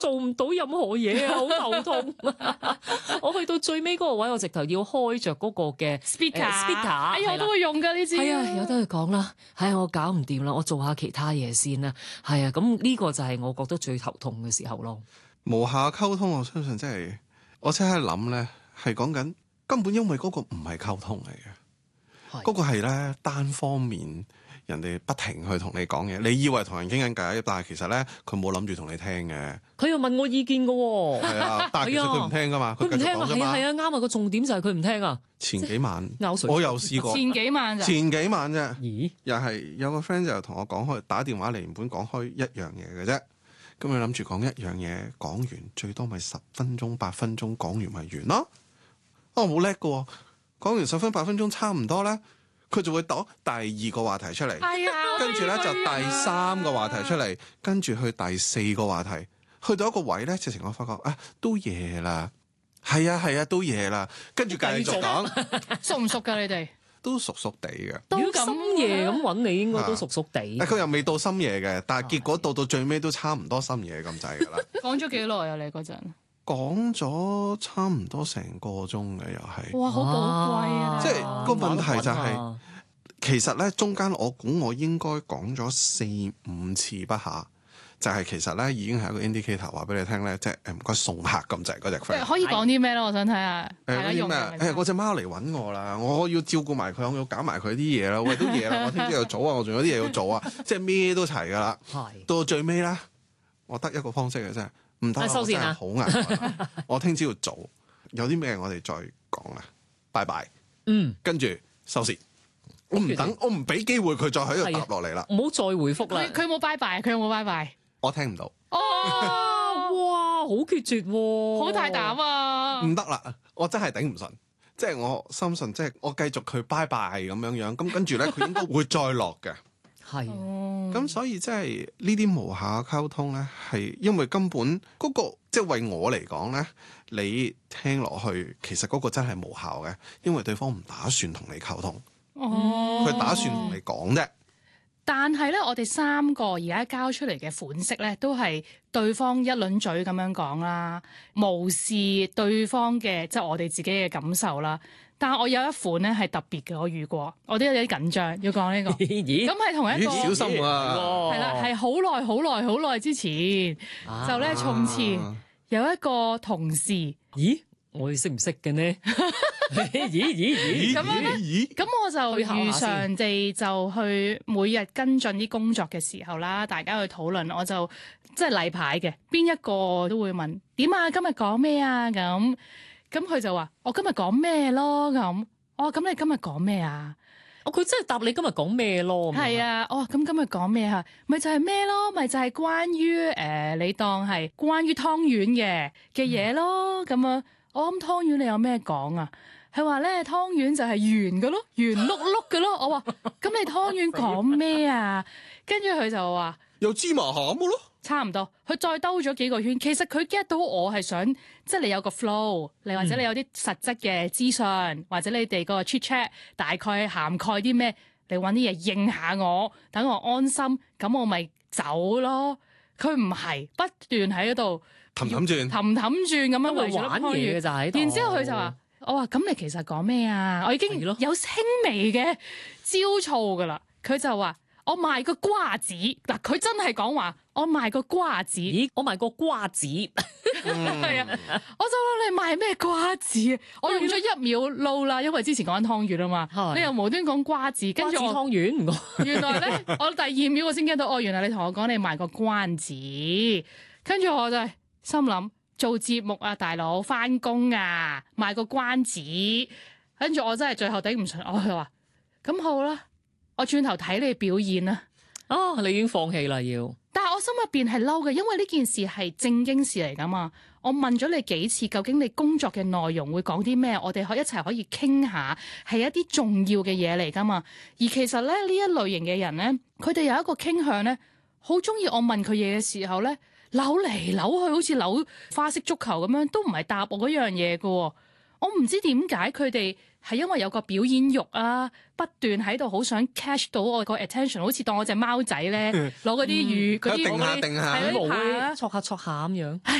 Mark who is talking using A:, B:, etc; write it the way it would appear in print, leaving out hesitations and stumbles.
A: 做唔到任何嘢啊，好頭痛。我去到最尾嗰個位，我直頭要開着嗰個嘅 speaker，
B: 哎呀，我都會用㗎呢支。
A: 係啊，有得佢講啦。係啊，我搞唔掂啦，我做下其他嘢先啦。係啊，咁呢個就係我覺得最頭痛嘅時候咯。
C: 無效溝通，我相信真係，我即刻諗咧，係講緊根本因為嗰個唔係溝通嚟嘅，嗰個係咧單方面人哋不停去同你講嘢，你以為同人傾緊偈，但係其實咧佢冇諗住同你聽嘅。
A: 佢又問我意見㗎喎。
C: 係啊，但係其實佢唔聽㗎嘛，
A: 佢唔聽啊，係啊係
C: 啊。
A: 啊，啱啊，個重點就係佢唔聽啊。
C: 前幾晚
A: 拗水
C: 我又試過，
B: 前幾晚咋？
C: 前幾晚啫，
A: 咦？
C: 又係有個 friend 就同我講開，打電話嚟原本講開一樣嘢嘅啫。咁佢諗住講一樣嘢，講完最多咪10分鐘、8分鐘，講完咪完咯。我冇叻㗎喎，講完10分8分鐘差唔多咧，佢就會攞第二個話題出嚟，跟住咧就第3個話題出嚟，跟住去第4個話題，去到一個位咧，直情我發覺啊，都夜啦，係啊，都夜啦，跟住繼續講，
B: 熟唔熟㗎你哋？
C: 都熟熟地嘅。
A: 如果深夜咁揾你，應該都熟熟地。
C: 佢又未到深夜嘅，但係結果到最尾都差唔多深夜咁滯㗎啦。
B: 講咗幾耐啊？你嗰陣
C: 講咗差唔多成個鐘嘅又係。
B: 哇，好寶貴啊！
C: 即係個問題就係，其實咧中間我估我應該講咗4-5次不下，就係其實咧已經係一個 indicator 話俾你聽咧，即係唔該送客咁滯嗰隻 friend。
B: 可以講啲咩咯？我想睇下。
C: 嗰啲咩？嗰隻貓嚟揾我啦，我要照顧埋佢，我要搞埋佢啲嘢啦。喂，都夜啦，我聽朝又早啊，我仲有啲嘢要做啊，即係咩都齊㗎啦。
A: 係
C: 到最尾咧，我得一個方式嘅啫，唔得，
A: 收線啊！
C: 好眼，我聽朝要早，有啲咩我哋再講啊，拜拜。跟住收線。我唔等，我唔俾機會佢再喺度答落嚟啦。
A: 唔好再回覆啦。
B: 佢冇拜拜，佢有冇拜拜？
C: 我聽唔到。
A: 哦，哇，好決絕喎，
B: 好大膽啊！
C: 唔得啦，我真係頂唔順。即係我深信，即係我繼續佢拜拜咁樣，咁跟住咧，佢應該會再落嘅。
A: 係。
C: 咁所以即係呢啲無效溝通咧，係因為根本嗰個即係為我嚟講咧，你聽落去其實嗰個真係無效嘅，因為對方唔打算同你溝通。佢打算同你講啫。
B: 但係咧，我哋3個而家交出嚟嘅款式咧，都係對方一輪嘴咁樣講啦，無視對方嘅即係我哋自己嘅感受啦。但係我有一款咧係特別嘅，我遇過，我都有啲緊張要講呢個。咁係同一個
C: 小心啊！
B: 係啦，係好耐之前，就咧從前有一個同事。
A: 咦？我哋識唔識嘅呢？咦？
B: 咁樣咧，咁我就如常地就去每日跟進啲工作嘅時候啦，大家去討論，我就即係例牌嘅，邊一個都會問點啊？今日講咩啊？咁佢就話我今日講咩咯？咁我話咁你今日講咩啊？
A: 佢真係答你今日講咩咯？
B: 係啊，咁今日講咩啊？咪就係咩咯？咪就係關於你當係關於湯圓嘅嘢咯。咁啊。我諗湯圓你有咩講啊？佢話咧湯圓就係圓嘅咯，圓碌碌嘅咯。我話咁你湯圓講咩啊？跟住佢就話
C: 有芝麻餡嘅咯，
B: 差唔多。佢再兜咗幾個圈，其實佢 get 到我係想即係你有個 flow，你或者你有啲實質嘅資訊，或者你哋個 chit chat 大概涵蓋啲咩，你揾啲嘢應下我，等我安心，咁我咪走咯。佢唔係不斷喺度。
C: 氹轉
B: 咁樣圍住
A: 玩嘢嘅就喺度，
B: 然之後佢就話：我話咁你其實講咩啊？我已經有輕微嘅焦躁噶啦。佢就話：我賣個瓜子嗱，佢真係講話我賣個瓜子。
A: 咦？我賣個瓜子係
B: 啊！我就諗你賣咩瓜子？我用咗1秒撈啦，因為之前講緊湯圓啊嘛。你又無端講瓜子，跟住
A: 湯圓。原
B: 來咧，我第2秒我先驚到，哦，原來你同我講你賣個關子，跟住我就係。心諗做節目啊，大佬翻工啊，賣個關子，跟住我真係最後頂唔順，我就話咁好啦，我轉頭睇你表演啦。
A: 你已經放棄啦要？
B: 但係我心入邊係嬲嘅，因為呢件事係正經事嚟噶嘛。我問咗你幾次，究竟你工作嘅內容會講啲咩？我哋一齊可以傾下，係一啲重要嘅嘢嚟噶嘛。而其實咧呢一類型嘅人咧，佢哋有一個傾向咧，好中意我問佢嘢嘅時候咧。扭嚟扭去，好似扭花式足球咁樣，都唔係答我嗰樣嘢嘅。我唔知點解佢哋係因為有個表演欲啊，不斷喺度好想 catch 到我個 attention，好似當我隻貓仔咧攞嗰啲魚嗰啲
C: 定下定下
B: 係嗰啲
A: 毛
B: 爬啊
A: 咧戳下戳下咁樣。